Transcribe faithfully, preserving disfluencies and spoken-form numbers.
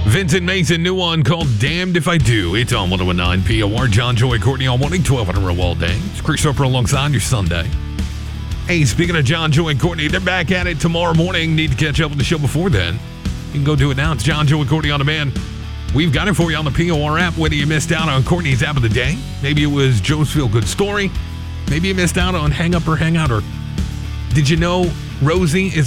Vincent Mason, new one called Damned If I Do. It's on one oh nine P O R. John, Joy, Courtney on morning, twelve in a row all day. It's Chris Soper alongside your Sunday. Hey, speaking of John, Joy, and Courtney, they're back at it tomorrow morning. Need to catch up with the show before then. You can go do it now. It's John, Joy, and Courtney on demand. We've got it for you on the P O R app, whether you missed out on Courtney's app of the day. Maybe it was Joe's Feel Good Story. Maybe you missed out on Hang Up or Hang Out. Or did you know Rosie is